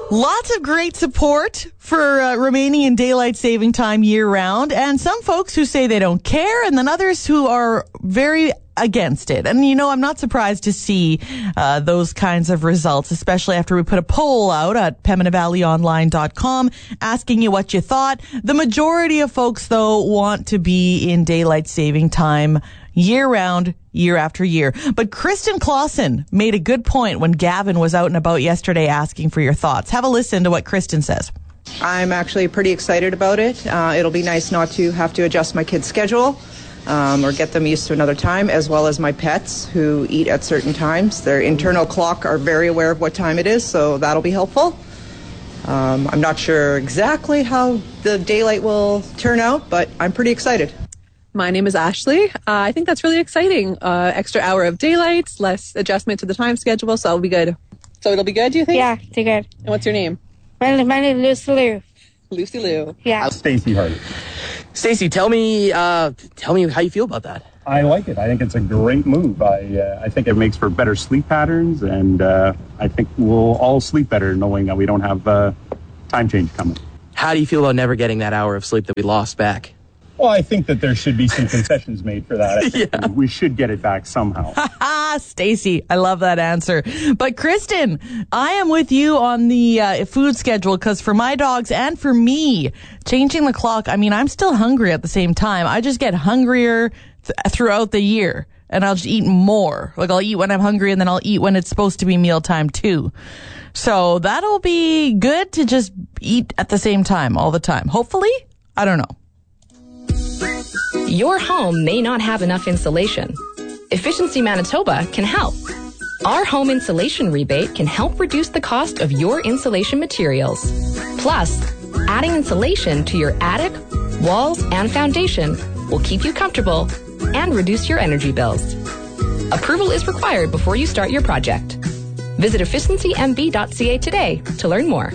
Lots of great support for remaining in daylight saving time year-round, and some folks who say they don't care, and then others who are very against it. And, I'm not surprised to see those kinds of results, especially after we put a poll out at PemmineValleyOnline.com asking you what you thought. The majority of folks, though, want to be in daylight saving time year-round, year after year. But Kristen Clausen made a good point when Gavin was out and about yesterday asking for your thoughts. Have a listen to what Kristen says. I'm actually pretty excited about it. It'll be nice not to have to adjust my kids' schedule or get them used to another time, as well as my pets who eat at certain times. Their internal clock are very aware of what time it is, so that'll be helpful. I'm not sure exactly how the daylight will turn out, but I'm pretty excited. My name is Ashley. I think that's really exciting. Extra hour of daylight, less adjustment to the time schedule, so it'll be good. So it'll be good, do you think? Yeah, it's good. And what's your name? My name is Lucy Lou. Lucy Lou. Yeah. Stacy Hardy. Stacy, tell me how you feel about that. I like it. I think it's a great move. I think it makes for better sleep patterns, and I think we'll all sleep better knowing that we don't have time change coming. How do you feel about never getting that hour of sleep that we lost back? Well, I think that there should be some concessions made for that. I think we should get it back somehow. Stacy, I love that answer. But Kristen, I am with you on the food schedule, because for my dogs and for me, changing the clock, I'm still hungry at the same time. I just get hungrier throughout the year, and I'll just eat more. Like, I'll eat when I'm hungry, and then I'll eat when it's supposed to be mealtime too. So that'll be good to just eat at the same time all the time. Hopefully. I don't know. Your home may not have enough insulation. Efficiency Manitoba can help. Our home insulation rebate can help reduce the cost of your insulation materials. Plus, adding insulation to your attic, walls, and foundation will keep you comfortable and reduce your energy bills. Approval is required before you start your project. Visit efficiencymb.ca today to learn more.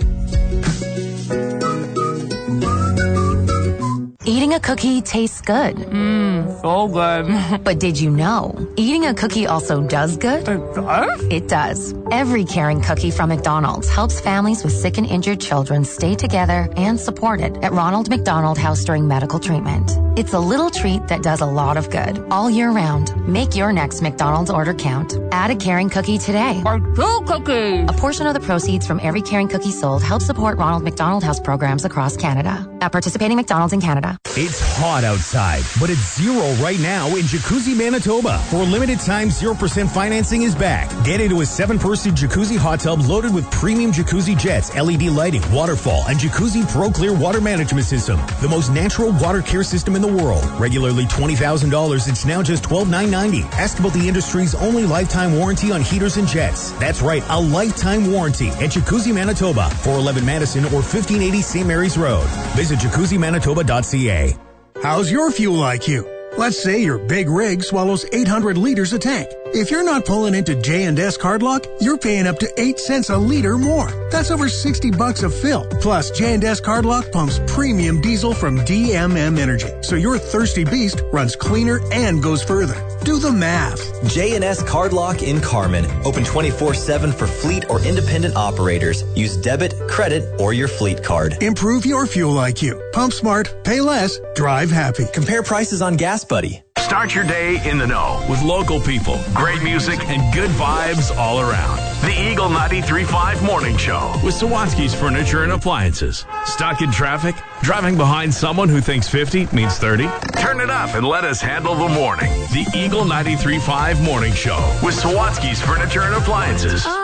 Eating a cookie tastes good. So good. But did you know, eating a cookie also does good? It does? It does. Every caring cookie from McDonald's helps families with sick and injured children stay together and supported at Ronald McDonald House during medical treatment. It's a little treat that does a lot of good all year round. Make your next McDonald's order count. Add a caring cookie today. Or 2 cookies. A portion of the proceeds from every caring cookie sold helps support Ronald McDonald House programs across Canada. At participating McDonald's in Canada. It's hot outside, but it's 0 right now in Jacuzzi, Manitoba. For a limited time, 0% financing is back. Get into a 7-person jacuzzi hot tub loaded with premium jacuzzi jets, LED lighting, waterfall, and Jacuzzi Pro Clear water management system. The most natural water care system in the world. Regularly $20,000, it's now just $12,990. Ask about the industry's only lifetime warranty on heaters and jets. That's right, a lifetime warranty at Jacuzzi, Manitoba, 411 Madison or 1580 St. Mary's Road. Visit jacuzzimanitoba.ca. How's your fuel IQ? Let's say your big rig swallows 800 liters a tank. If you're not pulling into J&S Cardlock, you're paying up to 8 cents a liter more. That's over $60 a fill. Plus, J&S Cardlock pumps premium diesel from DMM Energy, so your thirsty beast runs cleaner and goes further. Do the math. J&S Cardlock in Carman. Open 24/7 for fleet or independent operators. Use debit, credit, or your fleet card. Improve your fuel IQ. Pump smart, pay less, drive happy. Compare prices on Gas Buddy. Start your day in the know with local people, great music, and good vibes all around. The Eagle 93.5 Morning Show with Sawatsky's Furniture and Appliances. Stuck in traffic? Driving behind someone who thinks 50 means 30? Turn it up and let us handle the morning. The Eagle 93.5 Morning Show with Sawatsky's Furniture and Appliances.